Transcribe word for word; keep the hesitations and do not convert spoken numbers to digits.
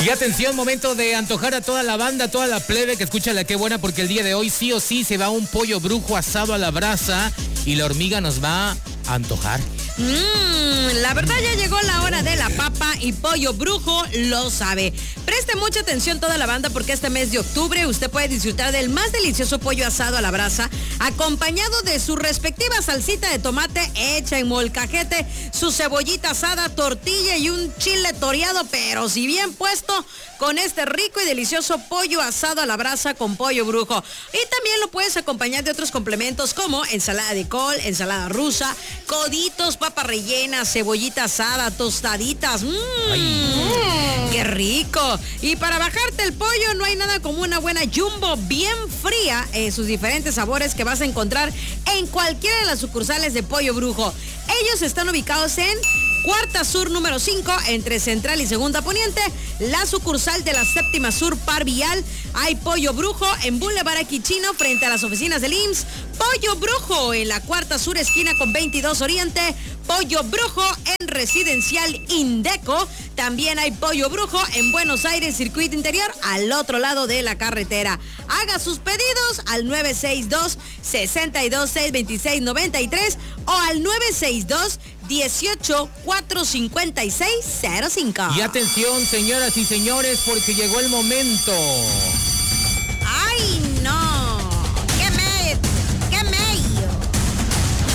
Y atención, momento de antojar a toda la banda, a toda la plebe que escucha La Qué Buena, porque el día de hoy sí o sí se va un pollo brujo asado a la brasa y la hormiga nos va a antojar. Mmm, la verdad ya llegó la hora de la papa y Pollo Brujo lo sabe. Preste mucha atención toda la banda porque este mes de octubre usted puede disfrutar del más delicioso pollo asado a la brasa, acompañado de su respectiva salsita de tomate hecha en molcajete, su cebollita asada, tortilla y un chile toreado, pero si bien puesto, con este rico y delicioso pollo asado a la brasa con Pollo Brujo. Y también lo puedes acompañar de otros complementos como ensalada de col, ensalada rusa, coditos, papa rellena, cebollita asada, tostaditas. ¡Mmm! ¡Qué rico! Y para bajarte el pollo no hay nada como una buena jumbo bien fría en sus diferentes sabores que vas a encontrar en cualquiera de las sucursales de Pollo Brujo. Ellos están ubicados en Cuarta Sur número cinco, entre Central y Segunda Poniente, la sucursal de la Séptima Sur Par Vial. Hay Pollo Brujo en Boulevard Aquichino, frente a las oficinas del I M S S. Pollo Brujo en la Cuarta Sur, esquina con veintidós Oriente. Pollo Brujo en Residencial Indeco. También hay Pollo Brujo en Buenos Aires, Circuito Interior, al otro lado de la carretera. Haga sus pedidos al nueve seis dos, seis dos, seis dos seis, nueve tres o al nueve seis dos, dieciocho, cuatrocientos cincuenta y seis cero cinco. Y atención, señoras y señores, porque llegó el momento. ¡Ay,